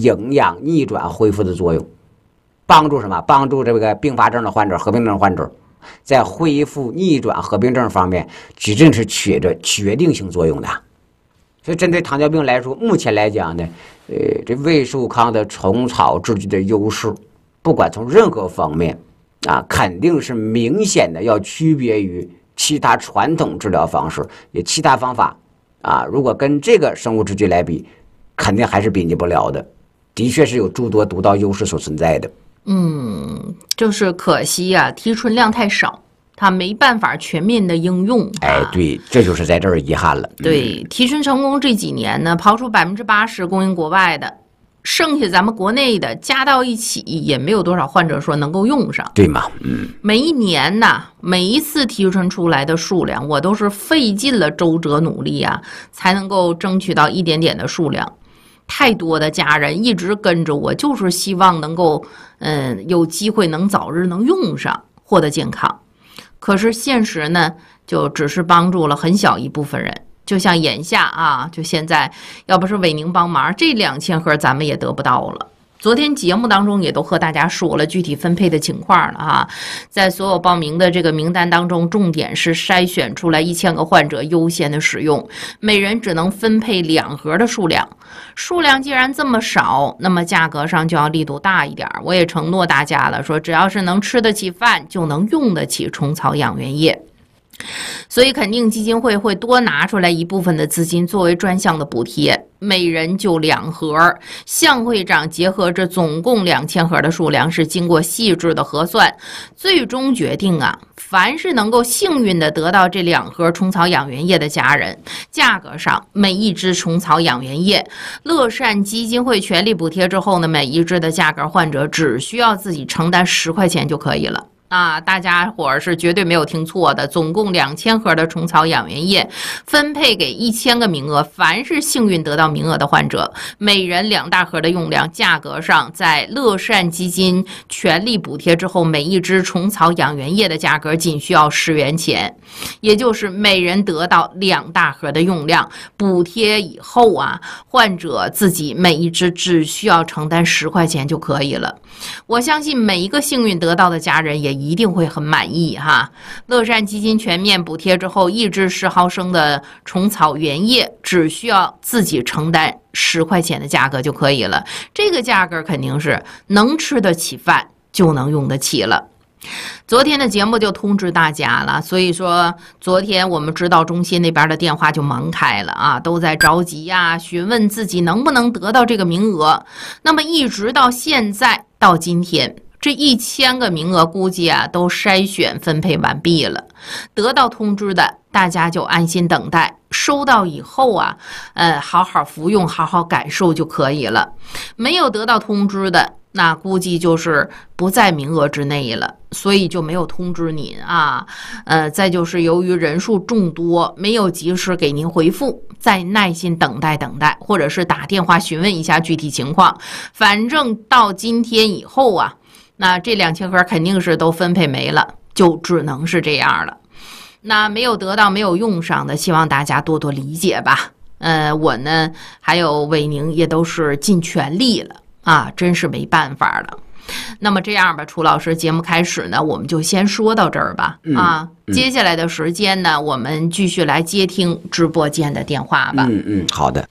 营养逆转恢复的作用，帮助什么？帮助这个并发症的患者、合并症患者在恢复逆转合并症方面，真正是起着决定性作用的。所以，针对糖尿病来说，目前来讲呢，这魏寿康的虫草制剂的优势，不管从任何方面啊，肯定是明显的要区别于其他传统治疗方式，也其他方法啊，如果跟这个生物制剂来比，肯定还是比拟不了的。的确是有诸多独到优势所存在的。 就是可惜啊，提纯量太少。它没办法全面的应用， 对，这就是在这儿遗憾了。 对，提纯成功这几年呢，刨出80%供应国外的，剩下咱们国内的加到一起，也没有多少患者说能够用上， 对吗？ 每一年呢，每一次提纯出来的数量，我都是费尽了周折努力啊，才能够争取到一点点的数量。太多的家人一直跟着我，就是希望能够，有机会能早日能用上，获得健康。可是现实呢，就只是帮助了很小一部分人。就像眼下啊，就现在，要不是伟宁帮忙，这2000盒咱们也得不到了。昨天节目当中也都和大家说了具体分配的情况了哈，在所有报名的这个名单当中，重点是筛选出来1000个患者优先的使用，每人只能分配2盒的数量。数量既然这么少，那么价格上就要力度大一点。我也承诺大家了，说只要是能吃得起饭，就能用得起虫草养元液。所以肯定基金会会多拿出来一部分的资金作为专项的补贴，每人就2盒。向会长结合这总共2000盒的数量，是经过细致的核算，最终决定啊，凡是能够幸运的得到这2盒虫草养元液的家人，价格上每一支虫草养元液，乐善基金会全力补贴之后呢，每一支的价格患者只需要自己承担10块钱就可以了。大家伙儿是绝对没有听错的，总共2000盒的虫草养元液分配给1000个名额，凡是幸运得到名额的患者，每人2大盒的用量，价格上在乐善基金全力补贴之后，每一支虫草养元液的价格仅需要10元钱，也就是每人得到2大盒的用量，补贴以后啊，患者自己每一支只需要承担10块钱就可以了。我相信每一个幸运得到的家人也一定会很满意哈。乐善基金全面补贴之后，1支10毫升的虫草原液只需要自己承担10块钱的价格就可以了。这个价格肯定是能吃得起饭就能用得起了。昨天的节目就通知大家了，所以说昨天我们指导中心那边的电话就忙开了啊，都在着急呀，询问自己能不能得到这个名额。那么一直到现在到今天，这1000个名额估计啊都筛选分配完毕了，得到通知的大家就安心等待，收到以后啊，好好服用，好好感受就可以了。没有得到通知的，那估计就是不在名额之内了，所以就没有通知您啊。再就是由于人数众多，没有及时给您回复，再耐心等待，或者是打电话询问一下具体情况。反正到今天以后啊，那这2000盒肯定是都分配没了，就只能是这样了。那没有得到、没有用上的，希望大家多多理解吧。我呢，还有伟宁也都是尽全力了。真是没办法了。那么这样吧，楚老师，节目开始呢，我们就先说到这儿吧。接下来的时间呢，我们继续来接听直播间的电话吧。 好的。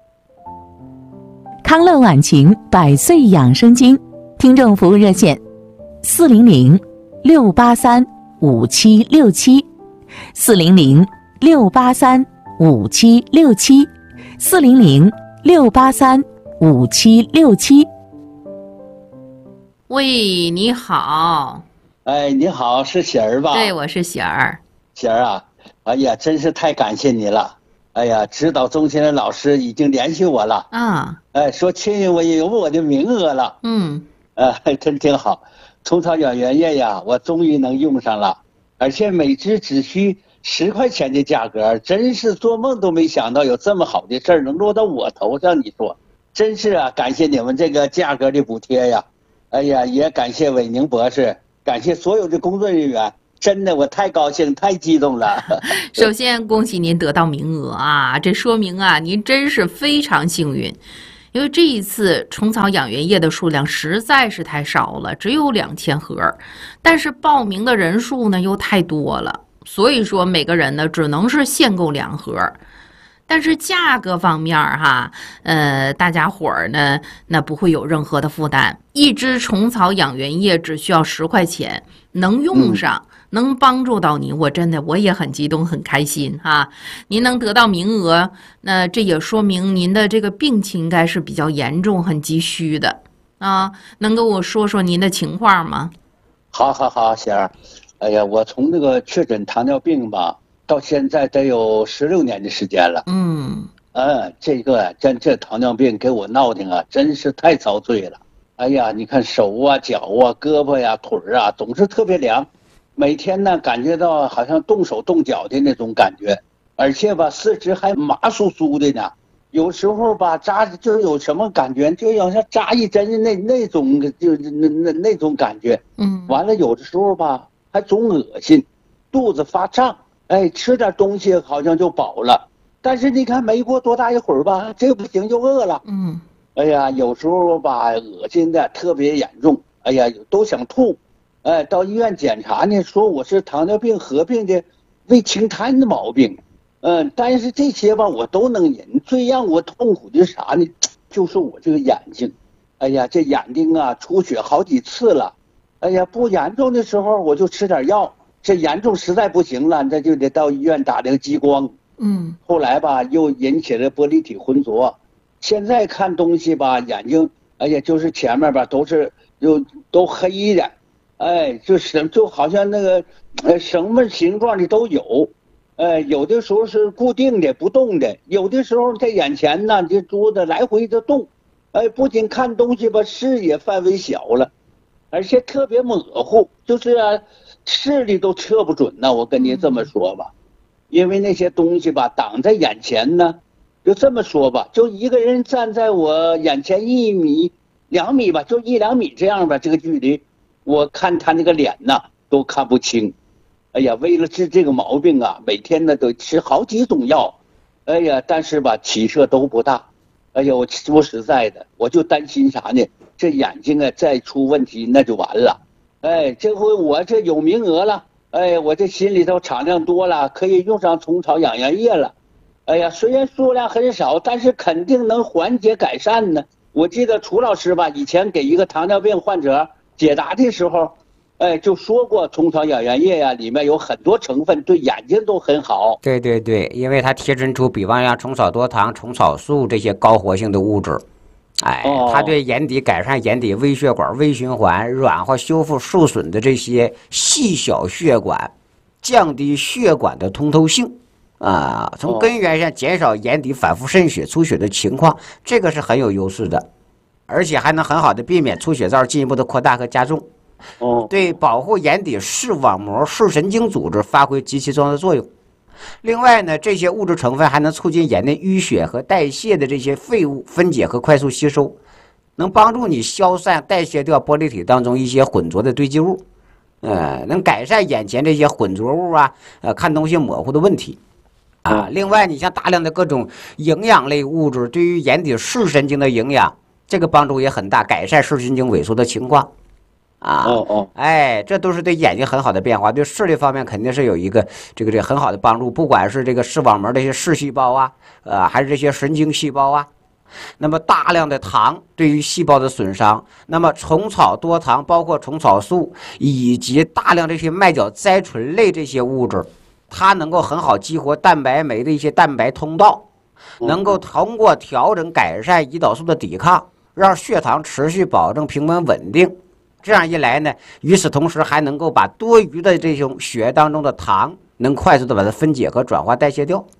康乐晚晴100岁养生经听众服务热线400-683-5767，400-683-5767。 喂，你好。 你好，是喜儿吧？ 对，我是喜儿。 喜儿啊，哎呀，真是太感谢你了。哎呀，指导中心的老师已经联系我了。说确认我有我的名额了。真挺好。虫草养元液呀，我终于能用上了，而且每支只需10块钱的价格，真是做梦都没想到有这么好的事儿能落到我头上。你说，真是啊，感谢你们这个价格的补贴呀。哎呀，也感谢伟宁博士，感谢所有的工作人员，真的我太高兴太激动了。 首先恭喜您得到名额啊，这说明啊您真是非常幸运。 因为这一次虫草养元液的数量实在是太少了，只有2000盒，但是报名的人数呢又太多了，所以说每个人呢只能是限购2盒。但是价格方面哈，大家伙儿呢那不会有任何的负担，一支虫草养元液只需要10块钱，能用上。能帮助到你，我也很激动很开心哈。您能得到名额，那这也说明您的这个病情应该是比较严重很急需的啊。能跟我说说您的情况吗？ 好，贤儿。哎呀，我从那个确诊糖尿病吧，到现在得有16年的时间了。这糖尿病给我闹的啊，真是太遭罪了。哎呀，你看手啊、脚啊、胳膊呀、腿啊，总是特别凉。每天呢，感觉到好像动手动脚的那种感觉，而且吧，四肢还麻酥酥的呢。有时候吧，扎就是有什么感觉，就好像扎一针的那种，就那种感觉。完了，有的时候吧，还总恶心，肚子发胀。哎，吃点东西好像就饱了，但是你看没过多大一会儿吧，这不行就饿了。哎呀，有时候吧，恶心的特别严重。哎呀，都想吐。到医院检查呢，说我是糖尿病合并的胃清瘫的毛病。但是这些吧我都能忍。最让我痛苦的是啥呢？就是我这个眼睛。哎呀，这眼睛啊出血好几次了。哎呀，不严重的时候我就吃点药，这严重实在不行了，这就得到医院打这个激光。后来吧又引起了玻璃体浑浊，现在看东西吧眼睛，哎呀，就是前面吧都黑的。就好像那个什么形状的都有。有的时候是固定的不动的，有的时候在眼前呢这珠子来回的动。不仅看东西吧视野范围小了，而且特别模糊，就是视力都测不准呢。我跟你这么说吧，因为那些东西吧挡在眼前呢，就这么说吧，就一个人站在我眼前1米2米吧，就1、2米这样吧，这个距离我看他那个脸呢都看不清。哎呀，为了治这个毛病啊，每天呢都吃好几种药。哎呀，但是吧起色都不大。哎呀，我说实在的，我就担心啥呢？这眼睛啊再出问题那就完了。这回我这有名额了。我这心里头敞亮多了，可以用上虫草养元液了。哎呀，虽然数量很少，但是肯定能缓解改善呢。我记得楚老师吧以前给一个糖尿病患者解答的时候，就说过虫草养元液呀，里面有很多成分对眼睛都很好。 对，因为它提纯出比方像虫草多糖、虫草素这些高活性的物质。它对眼底改善眼底微血管微循环、软化修复受损的这些细小血管，降低血管的通透性。从根源上减少眼底反复渗血出血的情况，这个是很有优势的，而且还能很好的避免出血灶进一步的扩大和加重。对保护眼底视网膜视神经组织发挥极其重要的作用。另外呢，这些物质成分还能促进眼内淤血和代谢的这些废物分解和快速吸收，能帮助你消散代谢掉玻璃体当中一些混浊的堆积物，能改善眼前这些混浊物看东西模糊的问题。另外你像大量的各种营养类物质对于眼底视神经的营养，这个帮助也很大，改善视神经萎缩的情况。这都是对眼睛很好的变化，对视力方面肯定是有一个这个很好的帮助，不管是这个视网膜这些视细胞还是这些神经细胞那么大量的糖对于细胞的损伤，那么虫草多糖包括虫草素以及大量这些麦角甾醇类这些物质，它能够很好激活蛋白酶的一些蛋白通道，能够通过调整改善胰岛素的抵抗，让血糖持续保证平稳稳定。这样一来呢，与此同时还能够把多余的这种血液当中的糖能快速的把它分解和转化代谢掉。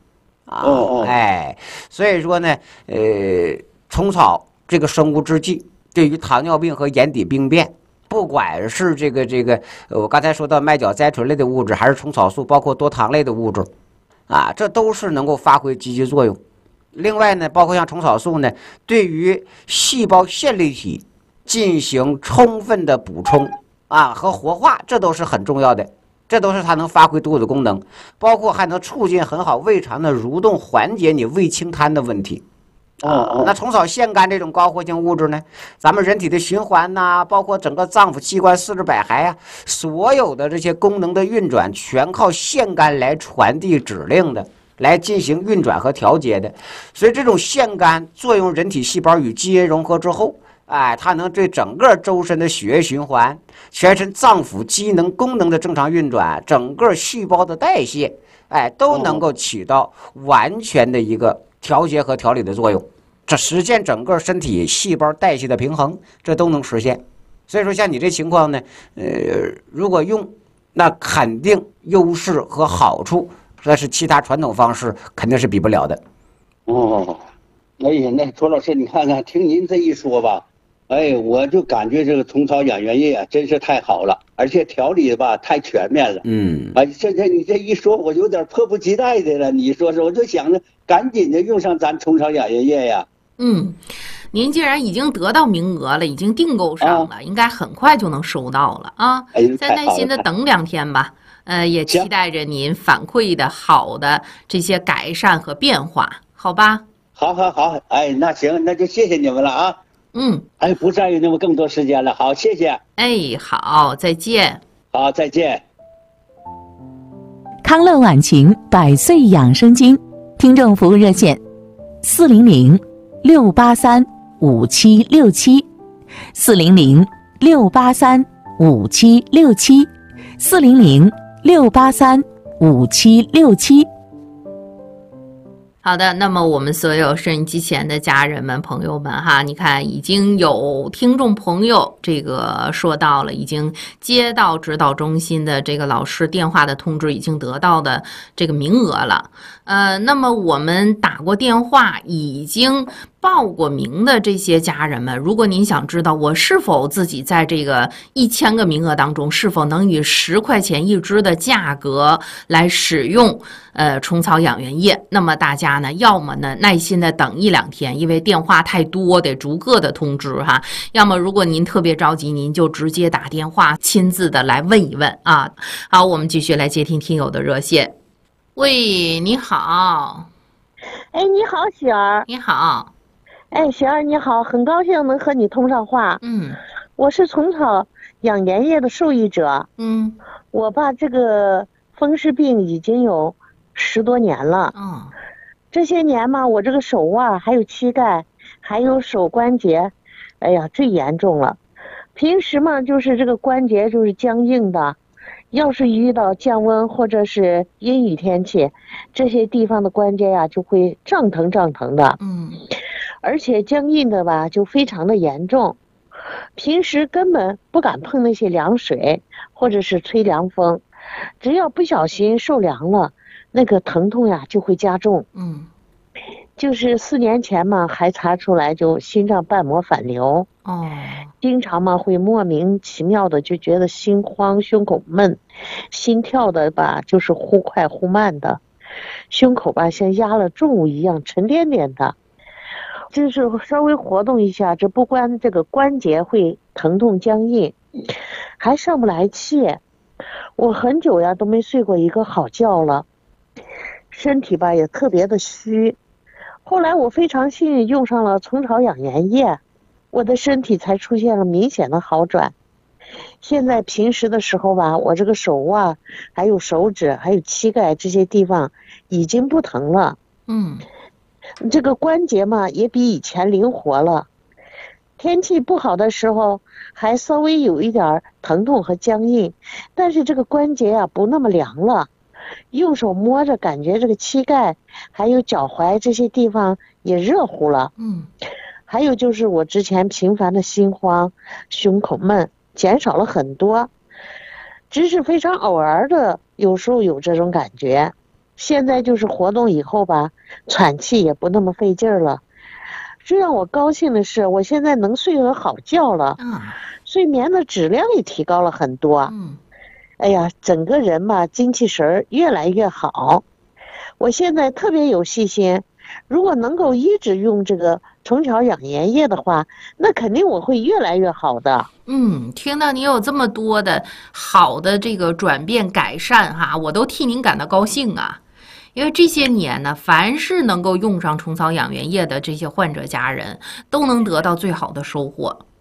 所以说呢，虫草这个生物制剂对于糖尿病和眼底病变，不管是这个我刚才说到麦角甾醇类的物质，还是虫草素，包括多糖类的物质，这都是能够发挥积极作用。另外呢，包括像虫草素呢，对于细胞线粒体进行充分的补充和活化，这都是很重要的，这都是它能发挥独有的功能，包括还能促进很好胃肠的蠕动，缓解你胃清瘫的问题。 那虫草腺苷这种高活性物质呢，咱们人体的循环呐，包括整个脏腑器官四肢百骸啊，所有的这些功能的运转，全靠腺苷来传递指令的，来进行运转和调节的。所以这种腺苷作用人体细胞与基因融合之后，它能对整个周身的血液循环、全身脏腑机能功能的正常运转、整个细胞的代谢，都能够起到完全的一个调节和调理的作用。这实现整个身体细胞代谢的平衡，这都能实现。所以说像你这情况呢，如果用，那肯定优势和好处，这是其他传统方式肯定是比不了的。 哎呀，那卓老师，你看看，听您这一说吧，我就感觉这个虫草养元液真是太好了，而且调理吧太全面了。现在你这一说，我有点迫不及待的了。你说是，我就想着赶紧的用上咱虫草养元液呀。 您既然已经得到名额了，已经订购上了，应该很快就能收到了啊！再耐心的等2天吧。也期待着您反馈的好的这些改善和变化，好吧？ 好，那行，那就谢谢你们了啊。不占用那么更多时间了。好，谢谢。 好，再见。 好，再见。 康乐晚晴百岁养生经听众服务热线400-683-5767，400-683-5767。 好的，那么我们所有收音机前的家人们、朋友们哈，你看已经有听众朋友这个说到了，已经接到指导中心的这个老师电话的通知，已经得到的这个名额了。那么我们打过电话已经报过名的这些家人们，如果您想知道我是否自己在这个1000个名额当中是否能以10块钱一支的价格来使用虫草养元液，那么大家呢要么呢耐心的等1-2天，因为电话太多得逐个的通知哈，要么如果您特别着急，您就直接打电话亲自的来问一问啊。好，我们继续来接听听友的热线。喂，你好。 你好，雪儿。 你好。 雪儿你好，很高兴能和你通上话。我是虫草养元液的受益者。我吧这个风湿病已经有10多年了。这些年嘛，我这个手腕还有膝盖还有手关节，最严重了。平时嘛就是这个关节就是僵硬的，要是遇到降温或者是阴雨天气，这些地方的关节呀就会胀疼的。而且僵硬的吧就非常的严重，平时根本不敢碰那些凉水或者是吹凉风，只要不小心受凉了，那个疼痛呀就会加重。就是4年前嘛还查出来就心脏瓣膜反流。经常嘛会莫名其妙的就觉得心慌、胸口闷，心跳的吧就是忽快忽慢的，胸口吧像压了重物一样沉甸甸的。就是稍微活动一下，这不光这个关节会疼痛僵硬，还上不来气。我很久呀都没睡过一个好觉了，身体吧也特别的虚。后来我非常幸运用上了虫草养元液，我的身体才出现了明显的好转。现在平时的时候吧，我这个手腕还有手指还有膝盖这些地方已经不疼了。这个关节嘛也比以前灵活了，天气不好的时候还稍微有一点疼痛和僵硬，但是这个关节啊不那么凉了，用手摸着感觉这个膝盖还有脚踝这些地方也热乎了。还有就是我之前频繁的心慌、胸口闷减少了很多，只是非常偶尔的有时候有这种感觉。现在就是活动以后吧，喘气也不那么费劲了。最让我高兴的是，我现在能睡个好觉了，睡眠的质量也提高了很多。整个人吧精气神越来越好。我现在特别有信心，如果能够一直用这个虫草养元液的话，那肯定我会越来越好的。 听到你有这么多的好的这个转变改善哈，我都替您感到高兴啊。 因为这些年呢，凡是能够用上虫草养元液的这些患者家人，都能得到最好的收获。